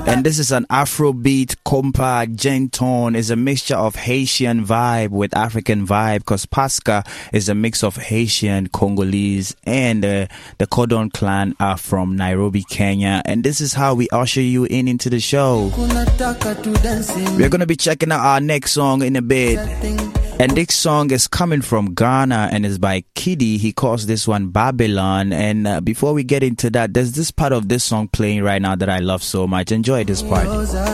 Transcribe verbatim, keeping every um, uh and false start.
And this is an Afrobeat, compa, gentone. It's a mixture of Haitian vibe with African vibe, because Paska is a mix of Haitian, Congolese, and uh, the Kodon clan are from Nairobi, Kenya. And this is how we usher you in into the show. We're going to be checking out our next song in a bit. And this song is coming from Ghana and is by Kiddy. He calls this one Babylon. And uh, before we get into that, there's this part of this song playing right now that I love so much. Enjoy this part.